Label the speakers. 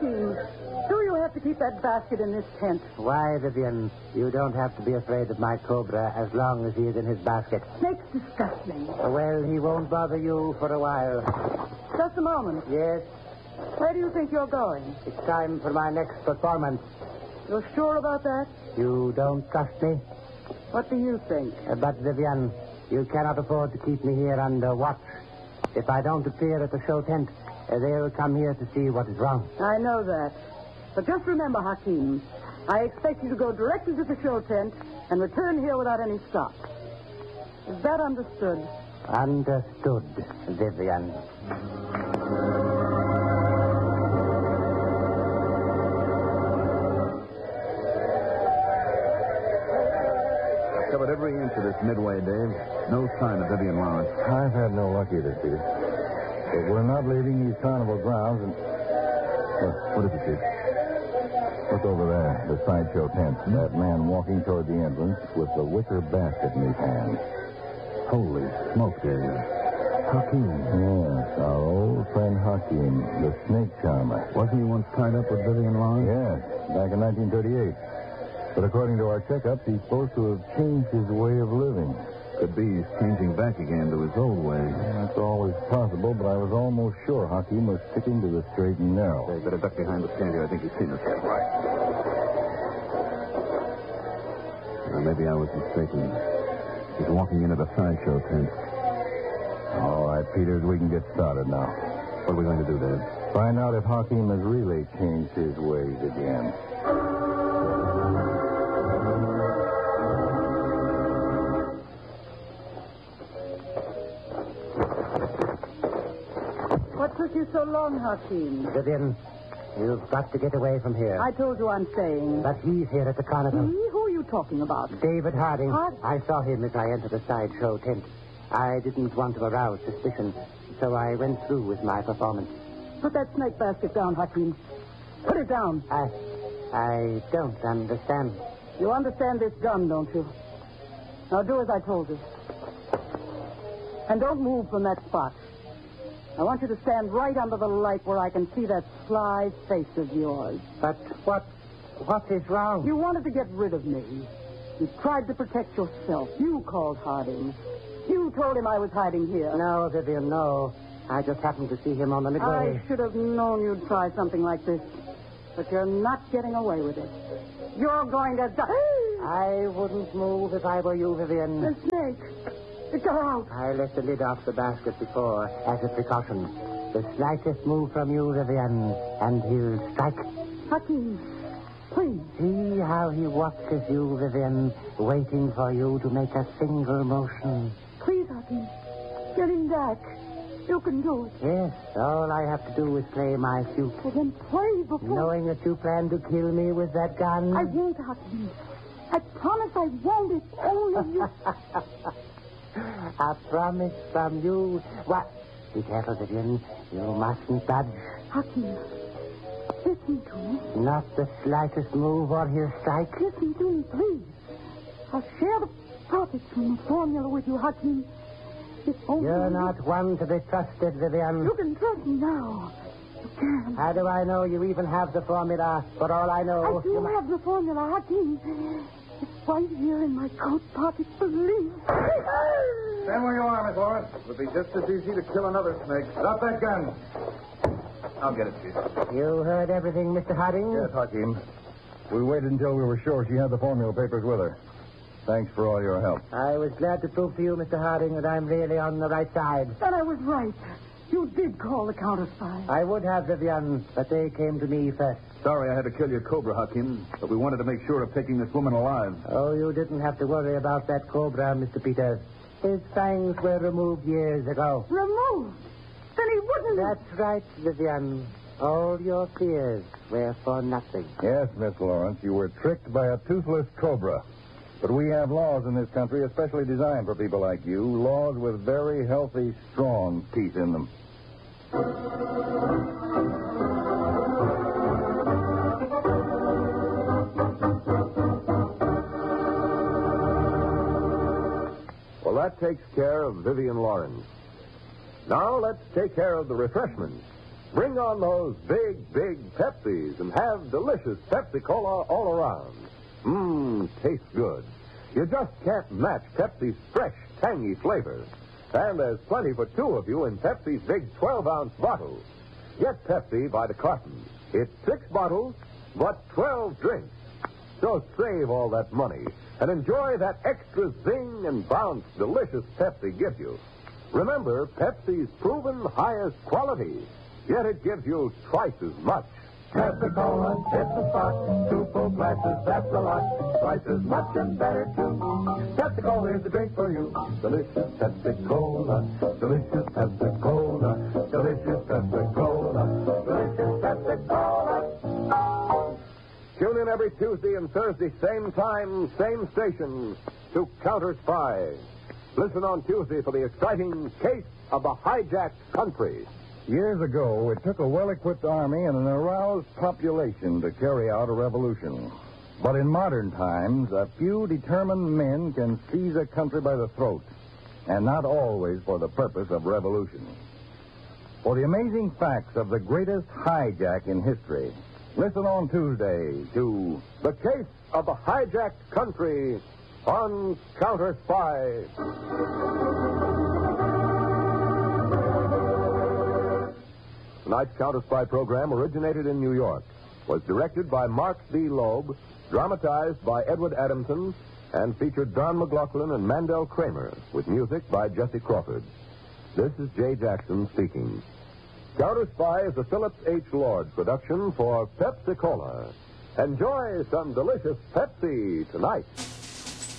Speaker 1: Hakeem, do you have to keep that basket in this tent?
Speaker 2: Why, Vivian? You don't have to be afraid of my cobra as long as he is in his basket.
Speaker 1: Snakes disgust me.
Speaker 2: Well, he won't bother you for a while.
Speaker 1: Just a moment.
Speaker 2: Yes?
Speaker 1: Where do you think you're going?
Speaker 2: It's time for my next performance.
Speaker 1: You're sure about that?
Speaker 2: You don't trust me?
Speaker 1: What do you think?
Speaker 2: But, Vivian, you cannot afford to keep me here under watch. If I don't appear at the show tent, they'll come here to see what is wrong.
Speaker 1: I know that. But just remember, Hakeem, I expect you to go directly to the show tent and return here without any stop. Is that understood?
Speaker 2: Understood, Vivian.
Speaker 3: I've covered every inch of this midway, Dave. No sign of Vivian Lawrence.
Speaker 4: I've had no luck either, Peter. But we're not leaving these carnival grounds and... What is it, Chief? Look over there, the sideshow tent. That man walking toward the entrance with the wicker basket in his hand.
Speaker 3: Holy smoke, Dave. Hakeem.
Speaker 4: Yes, our old friend Hakeem, the snake charmer.
Speaker 3: Wasn't he once tied up with Vivian Lawrence?
Speaker 4: Yes, back in 1938. But according to our checkups, he's supposed to have changed his way of living.
Speaker 3: Could be he's changing back again to his old ways.
Speaker 4: That's always possible, but I was almost sure Hakeem was sticking to the straight and narrow.
Speaker 3: They better duck behind the stand here. I think he's seen us. Right. Maybe I was mistaken. He's walking into the sideshow tent.
Speaker 4: All right, Peters, we can get started now.
Speaker 3: What are we going to do, Dave?
Speaker 4: Find out if Hakeem has really changed his ways again.
Speaker 1: What took you so long, Hakeem?
Speaker 2: Vivian, you've got to get away from here.
Speaker 1: I told you I'm staying.
Speaker 2: But he's here at the carnival.
Speaker 1: Me? Who are you talking about?
Speaker 2: David Harding.
Speaker 1: Harding?
Speaker 2: I saw him as I entered the sideshow tent. I didn't want to arouse suspicion, so I went through with my performance.
Speaker 1: Put that snake basket down, Hakeem. Put it down.
Speaker 2: I don't understand.
Speaker 1: You understand this gun, don't you? Now do as I told you. And don't move from that spot. I want you to stand right under the light where I can see that sly face of yours.
Speaker 2: But what is wrong?
Speaker 1: You wanted to get rid of me. You tried to protect yourself. You called Harding. You told him I was hiding here.
Speaker 2: No, Vivian, no. I just happened to see him on the midway.
Speaker 1: I should have known you'd try something like this. But you're not getting away with it. You're going to die.
Speaker 2: I wouldn't move if I were you, Vivian.
Speaker 1: The snake. It got out.
Speaker 2: I left the lid off the basket before, as a precaution. The slightest move from you, Vivian, and he'll strike.
Speaker 1: Hakeem, please.
Speaker 2: See how he watches you, Vivian, waiting for you to make a single motion.
Speaker 1: Please, Hakeem. Get him back. You can do it.
Speaker 2: Yes, all I have to do is play my flute.
Speaker 1: Well, then play before...
Speaker 2: Knowing that you plan to kill me with that gun.
Speaker 1: I won't, Hakeem. I promise I won't. It's only you.
Speaker 2: A promise from you. What? Be careful, Vivian. You mustn't budge.
Speaker 1: Hakeem, listen to me.
Speaker 2: Not the slightest move or he'll strike.
Speaker 1: Listen to me, please. I'll share the profits from the formula with you, Hakeem. If only
Speaker 2: You're not one to be trusted, Vivian.
Speaker 1: You can trust me now. You can.
Speaker 2: How do I know you even have the formula? For all I know...
Speaker 1: I do have the formula, Hakeem. It's right here in my coat pocket, believe.
Speaker 4: Stand where you are, Miss Lawrence. It would be just as easy to kill another snake. Drop that gun. I'll get it, Chief.
Speaker 2: You heard everything, Mr. Harding?
Speaker 4: Yes, Hakeem. We waited until we were sure she had the formula papers with her. Thanks for all your help.
Speaker 2: I was glad to prove to you, Mr. Harding, that I'm really on the right side.
Speaker 1: And I was right. You did call the countersign.
Speaker 2: I would have, Vivian, but they came to me first.
Speaker 3: Sorry I had to kill your cobra, Hakeem, but we wanted to make sure of taking this woman alive.
Speaker 2: Oh, you didn't have to worry about that cobra, Mr. Peters. His fangs were removed years ago.
Speaker 1: Removed? Then he wouldn't...
Speaker 2: That's right, Vivian. All your fears were for nothing.
Speaker 4: Yes, Miss Lawrence, you were tricked by a toothless cobra. But we have laws in this country especially designed for people like you. Laws with very healthy, strong teeth in them.
Speaker 5: Well, that takes care of Vivian Lawrence. Now let's take care of the refreshments. Bring on those big, big Pepsis and have delicious Pepsi-Cola all around. Tastes good. You just can't match Pepsi's fresh, tangy flavor. And there's plenty for two of you in Pepsi's big 12-ounce bottles. Get Pepsi by the carton. It's 6 bottles, but 12 drinks. So save all that money and enjoy that extra zing and bounce delicious Pepsi gives you. Remember, Pepsi's proven highest quality, yet it gives you twice as much.
Speaker 6: Pepsi-Cola, it's a spot. 2 full glasses, that's a lot. Twice as much and better, too. Pepsi-Cola is the drink for you. Delicious Pepsi-Cola. Delicious Pepsi-Cola. Delicious Pepsi-Cola. Delicious Pepsi-Cola.
Speaker 5: Tune in every Tuesday and Thursday, same time, same station, to Counter Spy. Listen on Tuesday for the exciting Case of the Hijacked Country.
Speaker 4: Years ago, it took a well-equipped army and an aroused population to carry out a revolution. But in modern times, a few determined men can seize a country by the throat, and not always for the purpose of revolution. For the amazing facts of the greatest hijack in history, listen on Tuesday to
Speaker 5: The Case of the Hijacked Country on Counter Spy. Tonight's Counter Spy program originated in New York, was directed by Mark D. Loeb, dramatized by Edward Adamson, and featured Don McLaughlin and Mandel Kramer, with music by Jesse Crawford. This is Jay Jackson speaking. Counter Spy is a Phillips H. Lord production for Pepsi-Cola. Enjoy some delicious Pepsi tonight.